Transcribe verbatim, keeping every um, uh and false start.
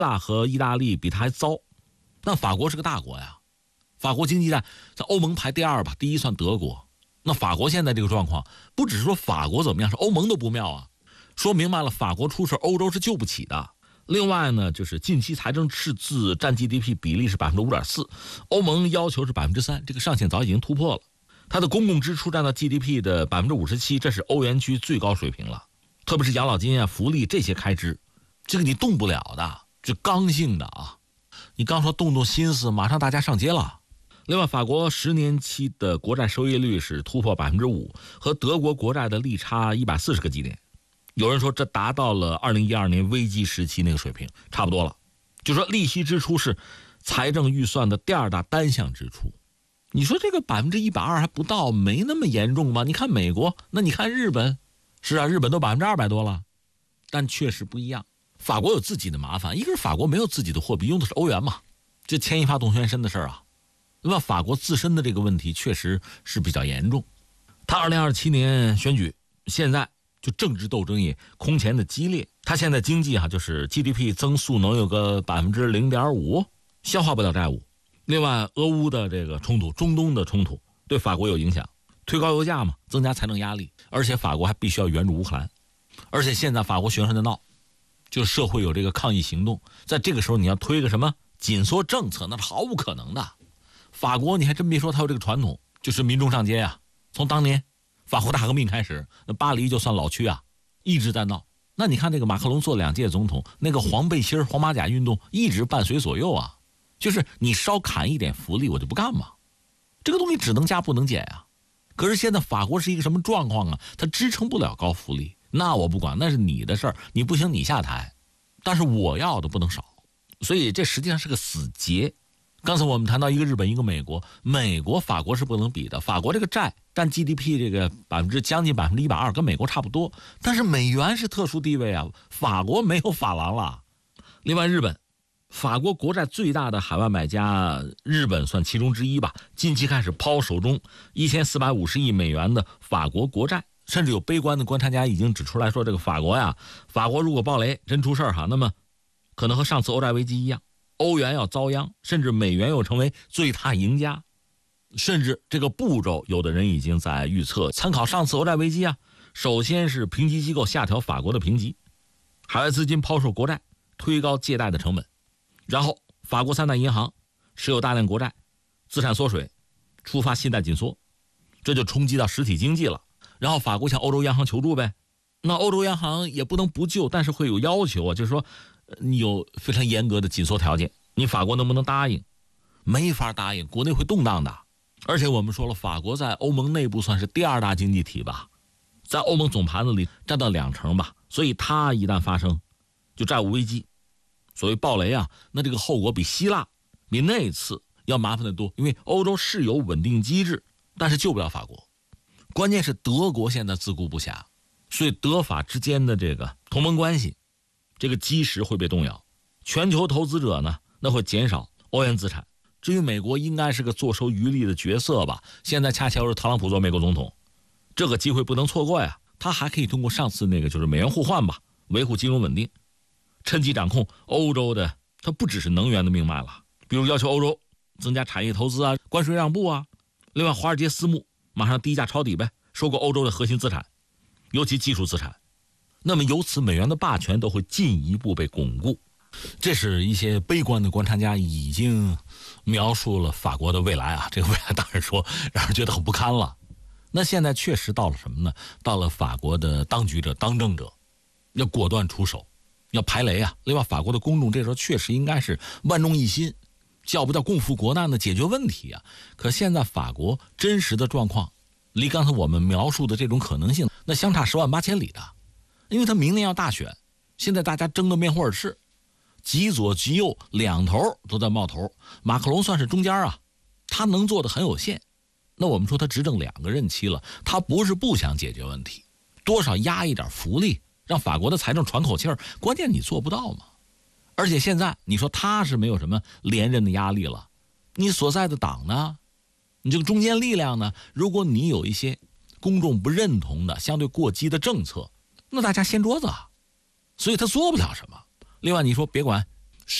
腊和意大利比他还糟。但法国是个大国呀，法国经济在在欧盟排第二吧，第一算德国。那法国现在这个状况，不只是说法国怎么样，是欧盟都不妙啊。说明白了，法国出事，欧洲是救不起的。另外呢，就是近期财政赤字占 G D P 比例是 百分之五点四， 欧盟要求是 百分之三， 这个上限早已经突破了。它的公共支出占到 G D P 的 百分之五十七， 这是欧元区最高水平了。特别是养老金啊、福利这些开支，这个你动不了的，这刚性的啊。你刚说动动心思，马上大家上街了。另外，法国十年期的国债收益率是突破 百分之五， 和德国国债的利差一百四十个基点。有人说这达到了二零一二年危机时期那个水平，差不多了。就说利息支出是财政预算的第二大单项支出。你说这个百分之一百二还不到，没那么严重吗？你看美国，那你看日本，是啊，日本都百分之二百多了，但确实不一样。法国有自己的麻烦，一个是法国没有自己的货币，用的是欧元嘛，这牵一发动全身的事儿啊。那么法国自身的这个问题确实是比较严重。他二零二七年选举，现在就政治斗争也空前的激烈。他现在经济哈、啊，就是 G D P 增速能有个百分之零点五，消化不了债务。另外，俄乌的这个冲突，中东的冲突对法国有影响，推高油价嘛，增加财政压力，而且法国还必须要援助乌克兰。而且现在法国学生在闹，就是社会有这个抗议行动，在这个时候你要推个什么紧缩政策，那是毫无可能的。法国你还真别说，它有这个传统，就是民众上街啊。从当年法国大革命开始，那巴黎就算老区啊，一直在闹。那你看这个马克龙做两届总统，那个黄背心黄马甲运动一直伴随左右啊。就是你稍砍一点福利我就不干嘛，这个东西只能加不能减啊。可是现在法国是一个什么状况啊？它支撑不了高福利，那我不管，那是你的事儿，你不行你下台，但是我要的不能少，所以这实际上是个死结。刚才我们谈到一个日本一个美国，美国法国是不能比的，法国这个债占 G D P 这个百分之将近百分之一百二，跟美国差不多，但是美元是特殊地位啊，法国没有法郎了。另外日本，法国国债最大的海外买家日本算其中之一吧，近期开始抛手中一千四百五十亿美元的法国国债，甚至有悲观的观察家已经指出来说，这个法国呀，法国如果暴雷真出事儿哈，那么可能和上次欧债危机一样，欧元要遭殃，甚至美元又成为最大赢家。甚至这个步骤有的人已经在预测，参考上次欧债危机啊，首先是评级机构下调法国的评级，海外资金抛售国债，推高借贷的成本，然后法国三大银行持有大量国债，资产缩水，触发信贷紧缩，这就冲击到实体经济了。然后法国向欧洲央行求助呗，那欧洲央行也不能不救，但是会有要求啊，就是说你有非常严格的紧缩条件，你法国能不能答应？没法答应，国内会动荡的。而且我们说了，法国在欧盟内部算是第二大经济体吧，在欧盟总盘子里占到两成吧，所以它一旦发生就债务危机，所谓暴雷啊，那这个后果比希腊比那次要麻烦得多。因为欧洲是有稳定机制，但是救不了法国。关键是德国现在自顾不暇，所以德法之间的这个同盟关系这个基石会被动摇，全球投资者呢那会减少欧元资产。至于美国应该是个坐收渔利的角色吧，现在恰巧是特朗普做美国总统，这个机会不能错过呀。他还可以通过上次那个就是美元互换吧，维护金融稳定，趁机掌控欧洲的，它不只是能源的命脉了，比如要求欧洲增加产业投资啊，关税让步啊。另外华尔街私募马上低价抄底呗，收购欧洲的核心资产，尤其技术资产。那么由此美元的霸权都会进一步被巩固。这是一些悲观的观察家已经描述了法国的未来啊，这个未来当然说让人觉得很不堪了。那现在确实到了什么呢？到了法国的当局者当政者要果断出手，要排雷啊。另外法国的公众这时候确实应该是万众一心，叫不叫共赴国难的解决问题啊。可现在法国真实的状况离刚才我们描述的这种可能性那相差十万八千里的。因为他明年要大选，现在大家争得面红耳赤，极左极右两头都在冒头，马克龙算是中间啊，他能做的很有限。那我们说他执政两个任期了，他不是不想解决问题，多少压一点福利，让法国的财政喘口气儿，关键你做不到嘛。而且现在你说他是没有什么连任的压力了，你所在的党呢，你这个中坚力量呢，如果你有一些公众不认同的相对过激的政策，那大家掀桌子啊，所以他做不了什么。另外你说别管